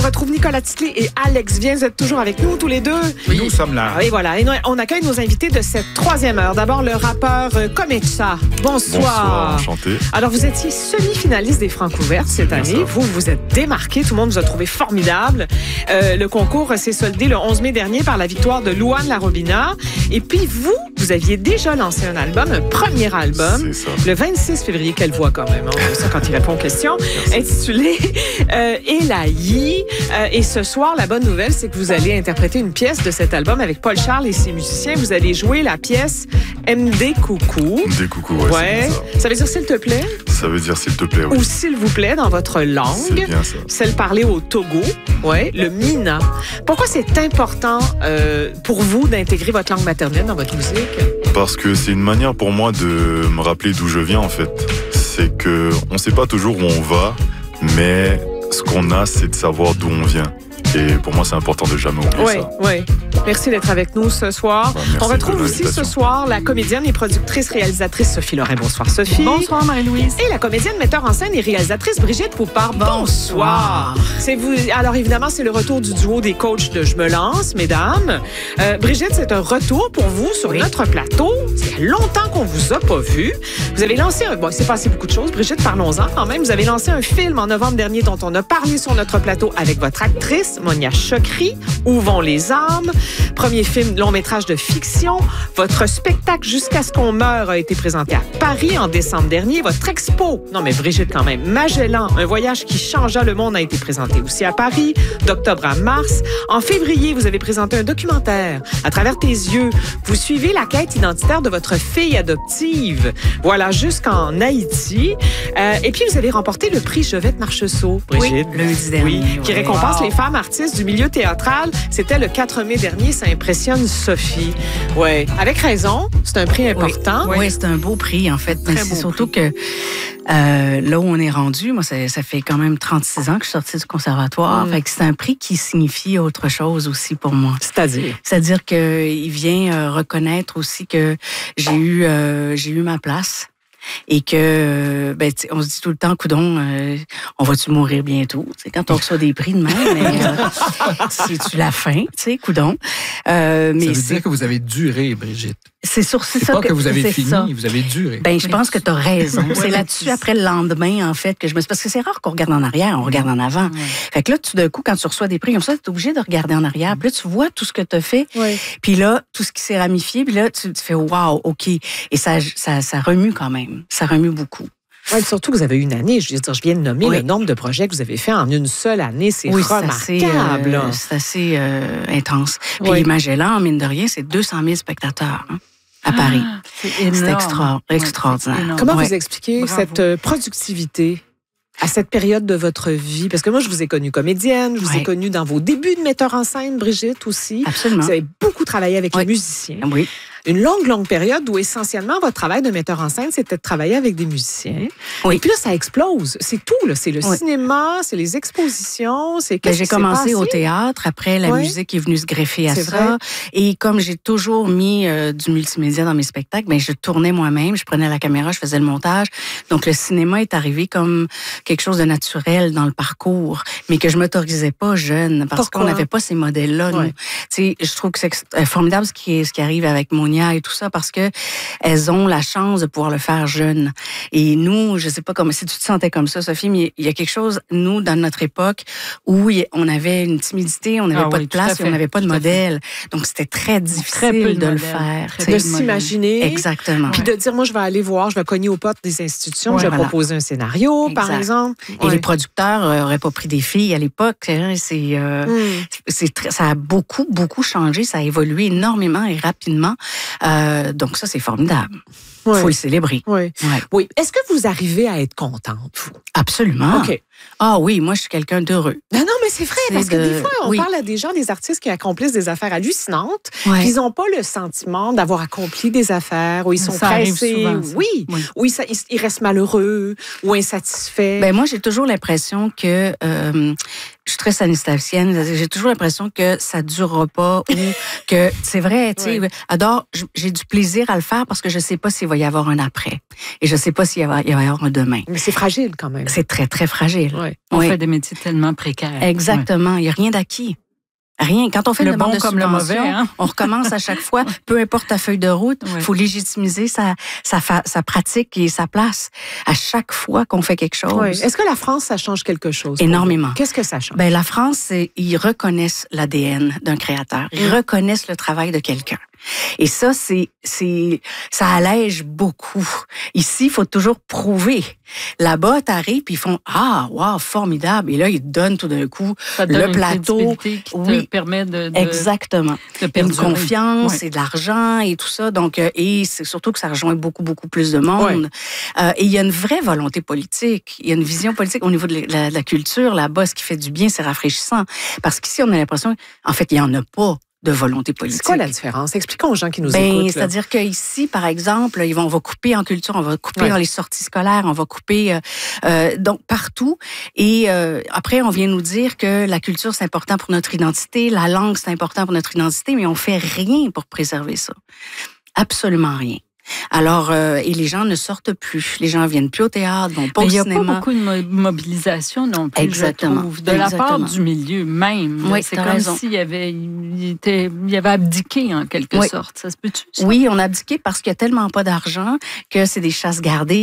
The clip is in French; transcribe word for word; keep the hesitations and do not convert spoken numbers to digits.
retrouve Nicolas Titley et Alex Viens. Vous êtes toujours avec nous, tous les deux. Oui, nous sommes là. Et voilà. Et nous, on accueille nos invités de cette troisième heure. D'abord, le rappeur Komecha. Bonsoir. Bonsoir, enchanté. Alors, vous étiez semi-finaliste des Francouvertes cette année. Vous vous êtes démarqué. Tout le monde vous a trouvé formidable. Euh, le concours s'est soldé le onze mai dernier par la victoire de Louane Larobina. Et puis, vous, vous aviez déjà lancé un album, un premier album, le vingt-six février. Quelle voix quand même, hein, ça quand il répond aux questions. Merci. Intitulé euh, Elaï. Euh, et ce soir, la bonne nouvelle, c'est que vous allez interpréter une pièce de cet album avec Paul Charles et ses musiciens. Vous allez jouer la pièce M D Coucou. M D Coucou, ouais, ouais. Ça. ça veut dire s'il te plaît? Ça veut dire s'il te plaît, oui. Ou s'il vous plaît dans votre langue. C'est bien ça. Celle parlée au Togo, ouais, le Mina. Pourquoi c'est important euh, pour vous d'intégrer votre langue maternelle dans votre musique? Parce que c'est une manière pour moi de me rappeler d'où je viens, en fait. C'est que on sait pas toujours où on va, mais ce qu'on a, c'est de savoir d'où on vient. Et pour moi, c'est important de jamais oublier ouais, ça. Oui, merci d'être avec nous ce soir. Bah, on retrouve aussi ce soir la comédienne et productrice réalisatrice Sophie Lorrain. Bonsoir Sophie. Bonsoir Marie-Louise. Et la comédienne, metteur en scène et réalisatrice Brigitte Poupard. Bonsoir. Bonsoir. C'est vous. Alors évidemment, c'est le retour du duo des coachs de Je me lance, mesdames. Euh, Brigitte, c'est un retour pour vous sur oui. notre plateau. C'est longtemps qu'on vous a pas vu. Vous avez lancé un... Bon, il s'est passé beaucoup de choses. Brigitte, parlons-en quand même. Vous avez lancé un film en novembre dernier dont on a parlé sur notre plateau avec votre actrice, Monia Chokri, Où vont les âmes? Premier film long-métrage de fiction. Votre spectacle Jusqu'à ce qu'on meure a été présenté à Paris en décembre dernier. Votre expo, non mais Brigitte quand même, Magellan, un voyage qui changea le monde a été présenté aussi à Paris, d'octobre à mars. En février, vous avez présenté un documentaire, À travers tes yeux. Vous suivez la quête identitaire de votre fille adoptive. Voilà, jusqu'en Haïti. Euh, et puis, vous avez remporté le prix Jovette Marcheseau, Brigitte. Oui, lundi dernier. Oui, qui ouais. récompense wow. les femmes artistes du milieu théâtral. C'était le quatre mai dernier. Ça impressionne Sophie. Oui, avec raison. C'est un prix important. Oui, oui c'est un beau prix, en fait. Mais c'est surtout prix. que euh, là où on est rendu, moi, ça, ça fait quand même trente-six ans que je suis sortie du conservatoire. Mm. Fait que c'est un prix qui signifie autre chose aussi pour moi. C'est-à-dire? C'est-à-dire qu'il vient euh, reconnaître aussi que j'ai eu, euh, j'ai eu ma place. Et que, ben, on se dit tout le temps, coudon, euh, on va-tu mourir bientôt? T'sais, quand on reçoit des prix de même, mais, euh, c'est-tu la fin, tu sais, coudon? Euh, mais ça veut c'est... dire que vous avez duré, Brigitte. C'est sur c'est, c'est ça pas que, que vous avez c'est fini, ça. Vous avez duré. Ben, je pense que tu as raison. C'est là-dessus, après le lendemain, en fait, que je me suis... Parce que c'est rare qu'on regarde en arrière, on regarde en avant. Ouais. Fait que là, tout d'un coup, quand tu reçois des prix comme ça, tu es obligé de regarder en arrière. Puis là, tu vois tout ce que tu as fait. Ouais. Puis là, tout ce qui s'est ramifié. Puis là, tu, tu fais « wow, OK ». Et ça, ça, ça remue quand même. Ça remue beaucoup. Ouais, surtout que vous avez eu une année, je veux dire, je viens de nommer oui. le nombre de projets que vous avez fait en une seule année, c'est oui, remarquable. C'est assez, euh, c'est assez euh, intense. Puis oui. Magellan, mine de rien, c'est deux cent mille spectateurs hein, à Paris. Ah, c'est, c'est extra, extraordinaire. Ouais, Comment ouais. vous expliquez Bravo. cette euh, productivité à cette période de votre vie? Parce que moi, je vous ai connue comédienne, je vous ouais. ai connue dans vos débuts de metteur en scène, Brigitte, aussi. Absolument. Vous avez beaucoup travaillé avec ouais. les musiciens. Oui. Une longue, longue période où essentiellement votre travail de metteur en scène, c'était de travailler avec des musiciens. Oui. Et puis là, ça explose. C'est tout, là. C'est le oui. cinéma, c'est les expositions, c'est qu'est-ce ben, qui J'ai commencé passé? au théâtre, après la oui. musique est venue se greffer à c'est ça. Vrai. Et comme j'ai toujours mis euh, du multimédia dans mes spectacles, ben, je tournais moi-même, je prenais la caméra, je faisais le montage. Donc le cinéma est arrivé comme quelque chose de naturel dans le parcours, mais que je m'autorisais pas jeune, parce Pourquoi? qu'on n'avait pas ces modèles-là. Oui. Nous. Je trouve que c'est formidable ce qui, est, ce qui arrive avec Monia et tout ça, parce que elles ont la chance de pouvoir le faire jeune. Et nous, je sais pas comment, si tu te sentais comme ça, Sophie, mais il y a quelque chose, nous, dans notre époque, où on avait une timidité, on n'avait ah, pas oui, de place et on n'avait pas de modèle. Donc, c'était très difficile très de, de le faire. De s'imaginer. Exactement. Puis de dire, moi, je vais aller voir, je vais cogner aux portes des institutions, ouais, je vais voilà. proposer un scénario, exact. par exemple. Et ouais. les producteurs n'auraient pas pris des filles à l'époque. Hein, c'est, euh, mm. c'est très, ça a beaucoup, beaucoup changé. Ça a évolué énormément et rapidement. Euh, donc ça, c'est formidable. Il ouais. faut le célébrer. Oui. Ouais. oui. Est-ce que vous arrivez à être contente, vous? Absolument. OK. Ah oui, moi, je suis quelqu'un d'heureux. Non, non, mais c'est vrai, c'est parce de... que des fois, on oui. parle à des gens, des artistes qui accomplissent des affaires hallucinantes, ouais. puis ils n'ont pas le sentiment d'avoir accompli des affaires, où ils sont ça pressés, souvent, oui, oui, où ils, ils restent malheureux ou insatisfaits. Ben moi, j'ai toujours l'impression que... Euh, je suis très sanitarienne, j'ai toujours l'impression que ça ne durera pas ou que c'est vrai, tu sais. Oui. Alors, j'ai du plaisir à le faire parce que je ne sais pas s'il va y avoir un après. Et je ne sais pas s'il va y avoir un demain. Mais c'est fragile quand même. C'est très, très fragile. difficile. Ouais. On Oui. fait des métiers tellement précaires. Exactement. Il n'y a rien d'acquis. Rien. Quand on fait Le une demande bon de comme le subvention, mauvais, hein? on recommence à chaque fois, peu importe ta feuille de route, il Ouais. faut légitimiser sa, sa, fa- sa pratique et sa place à chaque fois qu'on fait quelque chose. Oui. Est-ce que la France, ça change quelque chose? Énormément. Qu'est-ce que ça change? Ben, la France, c'est- ils reconnaissent l'A D N d'un créateur. Ils Mm. reconnaissent le travail de quelqu'un. Et ça, c'est, c'est, ça allège beaucoup. Ici, il faut toujours prouver. Là-bas, t'arrives, puis ils font, ah, wow, formidable. Et là, ils te donnent tout d'un coup Ça te donne le une plateau. crédibilité qui Oui. te permet de, de, Exactement. de Une perdurer. confiance Ouais. et de l'argent et tout ça. Donc, euh, et c'est surtout que ça rejoint beaucoup, beaucoup plus de monde. Euh, et il y a une vraie volonté politique. Il y a une vision politique au niveau de la, de la culture. Là-bas, ce qui fait du bien, c'est rafraîchissant. Parce qu'ici, on a l'impression, en fait, il n'y en a pas de volonté politique. C'est quoi la différence? Expliquons aux gens qui nous Ben, écoutent. là. c'est-à-dire qu'ici, par exemple, ils vont, on va couper en culture, on va couper Ouais. dans les sorties scolaires, on va couper euh, euh, donc partout. Et euh, après, on vient nous dire que la culture, c'est important pour notre identité, la langue, c'est important pour notre identité, mais on fait rien pour préserver ça. Absolument rien. Alors, euh, et les gens ne sortent plus. Les gens viennent plus au théâtre, vont pas Mais au il n'y a cinéma. pas beaucoup de mo- mobilisation non plus, Exactement. je trouve, de la part Exactement. du milieu même. Oui, c'est t'as comme raison. s'il y avait, il était, il y avait abdiqué en quelque Oui. sorte. Ça se peut-tu? ça? Oui, on a abdiqué parce qu'il y a tellement pas d'argent que c'est des chasses gardées.